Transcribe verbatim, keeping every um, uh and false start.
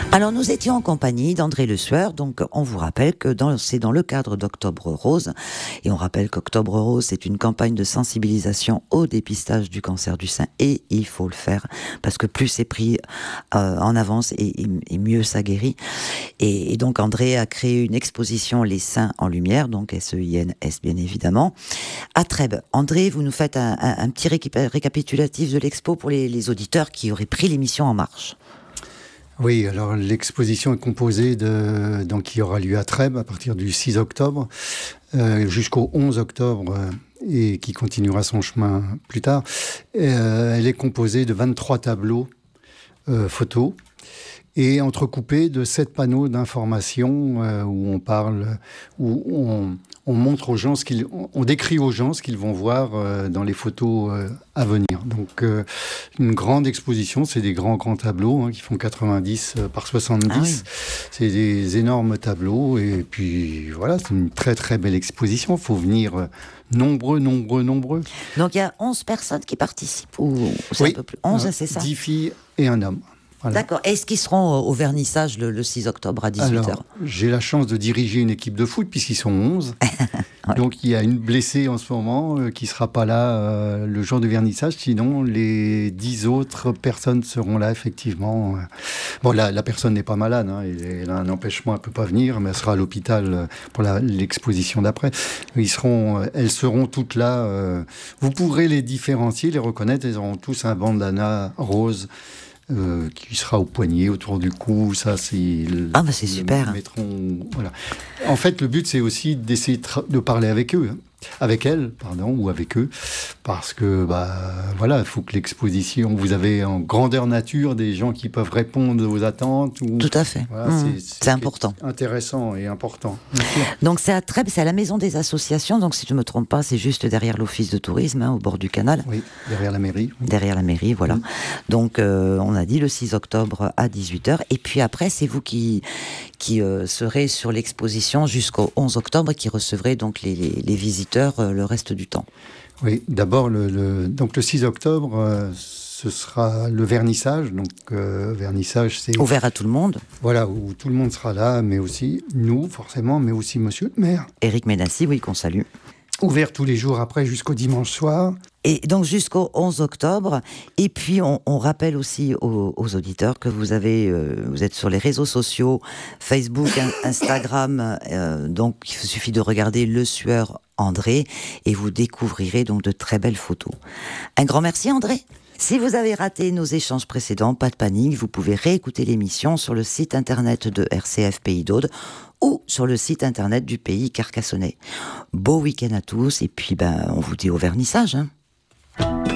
Alors nous étions en compagnie d'André Le Sueur, donc on vous rappelle que dans, c'est dans le cadre d'Octobre Rose, et on rappelle qu'Octobre Rose c'est une campagne de sensibilisation au dépistage du cancer du sein, et il faut le faire, parce que plus c'est pris euh, en avance et, et, et mieux ça guérit. Et, et donc André a créé une exposition Les Seins en Lumière, donc S E I N S bien évidemment, à Trèbes. André, vous nous faites un, un, un petit récap- récapitulatif de l'expo pour les, les auditeurs qui auraient pris l'émission en marche. Oui, alors l'exposition est composée de, donc qui aura lieu à Trèbes à partir du six octobre euh, jusqu'au onze octobre euh, et qui continuera son chemin plus tard. Euh, elle est composée de vingt-trois tableaux euh, photos et entrecoupés de sept panneaux d'information euh, où on parle, où on, on montre aux gens ce qu'ils, on décrit aux gens ce qu'ils vont voir euh, dans les photos euh, à venir. Donc euh, une grande exposition, c'est des grands grands tableaux hein, qui font quatre-vingt-dix par soixante-dix. Ah oui. C'est des énormes tableaux et puis voilà, c'est une très très belle exposition. Il faut venir euh, nombreux, nombreux, nombreux. Donc il y a onze personnes qui participent ou c'est oui, un peu plus onze, euh, c'est ça. dix filles et un homme. Voilà. D'accord. Est-ce qu'ils seront au vernissage le, le six octobre à dix-huit heures ? Alors, j'ai la chance de diriger une équipe de foot puisqu'ils sont onze. Ouais. Donc, il y a une blessée en ce moment euh, qui ne sera pas là euh, le jour du vernissage. Sinon, les dix autres personnes seront là, effectivement. Bon, la, la personne n'est pas malade. Hein, elle a un empêchement, elle ne peut pas venir, mais elle sera à l'hôpital pour la, l'exposition d'après. Ils seront, elles seront toutes là. Euh, vous pourrez les différencier, les reconnaître. Elles auront tous un bandana rose. Euh, qui sera au poignet, autour du cou, ça c'est... Ah bah c'est super. Mettront, voilà. En fait, le but c'est aussi d'essayer de, tra- de parler avec eux, hein. Avec elles, pardon, ou avec eux, parce que, bah, voilà, il faut que l'exposition, vous avez en grandeur nature des gens qui peuvent répondre aux attentes. Ou, tout à fait, voilà, mmh, c'est, c'est, c'est important. Intéressant et important. Donc c'est à Trèbes, c'est à la Maison des Associations, donc si je ne me trompe pas, c'est juste derrière l'Office de tourisme, hein, au bord du canal. Oui, derrière la mairie. Oui. Derrière la mairie, voilà. Mmh. Donc euh, on a dit le six octobre à dix-huit heures, et puis après c'est vous qui, qui euh, serez sur l'exposition jusqu'au onze octobre, qui recevrez donc les, les, les visiteurs euh, le reste du temps. Oui, d'abord, le, le, donc le six octobre, euh, ce sera le vernissage. Donc, euh, vernissage, c'est... ouvert à tout le monde. Voilà, où tout le monde sera là, mais aussi nous, forcément, mais aussi monsieur le maire. Éric Ménassi, oui, qu'on salue. Ouvert tous les jours après jusqu'au dimanche soir. Et donc jusqu'au onze octobre. Et puis on, on rappelle aussi aux, aux auditeurs que vous avez, euh, vous êtes sur les réseaux sociaux, Facebook, Instagram. Euh, donc il suffit de regarder Le Sueur André et vous découvrirez donc de très belles photos. Un grand merci André. Si vous avez raté nos échanges précédents, pas de panique, vous pouvez réécouter l'émission sur le site internet de R C F Pays d'Aude ou sur le site internet du Pays Carcassonnais. Beau week-end à tous et puis ben, on vous dit au vernissage. Hein.